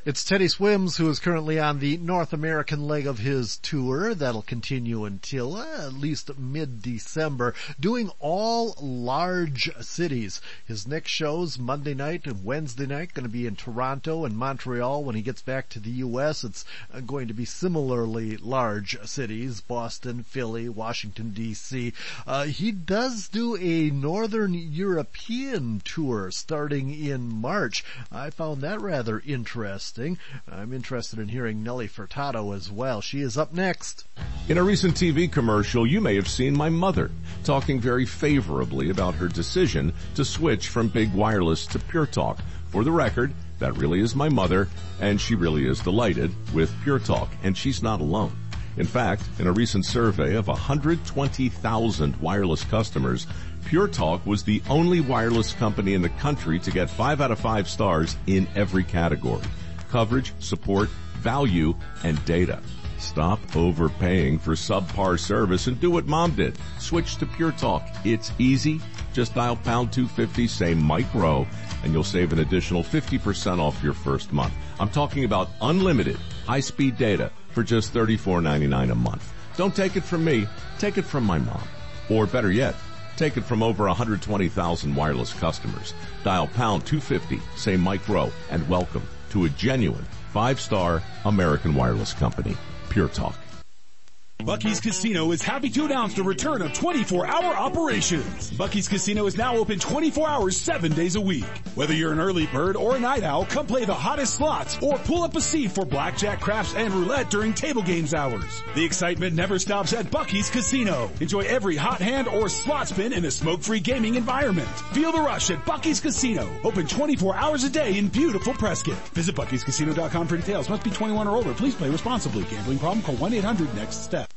It's Teddy Swims, who is currently on the North American leg of his tour. That'll continue until at least mid-December, doing all large cities. His next shows Monday night and Wednesday night going to be in Toronto and Montreal. When he gets back to the U.S., it's going to be similarly large cities, Boston, Philly, Washington, D.C. He does do a Northern European tour starting in March. I found that rather interesting. I'm interested in hearing Nelly Furtado as well. She is up next. In a recent TV commercial, you may have seen my mother talking very favorably about her decision to switch from big wireless to Pure Talk. For the record, that really is my mother, and she really is delighted with Pure Talk, and she's not alone. In fact, in a recent survey of 120,000 wireless customers, Pure Talk was the only wireless company in the country to get 5 out of 5 stars in every category: coverage, support, value, and data. Stop overpaying for subpar service and do what Mom did. Switch to Pure Talk. It's easy. Just dial pound 250, say Mike Rowe, and you'll save an additional 50% off your first month. I'm talking about unlimited high-speed data for just $34.99 a month. Don't take it from me. Take it from my mom. Or better yet, take it from over 120,000 wireless customers. Dial pound 250, say Mike Rowe, and welcome to a genuine 5-star American wireless company, Pure Talk. Bucky's Casino is happy to announce the return of 24-hour operations. Bucky's Casino is now open 24 hours, 7 days a week. Whether you're an early bird or a night owl, come play the hottest slots or pull up a seat for blackjack, craps, and roulette during table games hours. The excitement never stops at Bucky's Casino. Enjoy every hot hand or slot spin in a smoke-free gaming environment. Feel the rush at Bucky's Casino. Open 24 hours a day in beautiful Prescott. Visit Bucky'sCasino.com for details. Must be 21 or older. Please play responsibly. Gambling problem? Call 1-800-NEXT-STEP.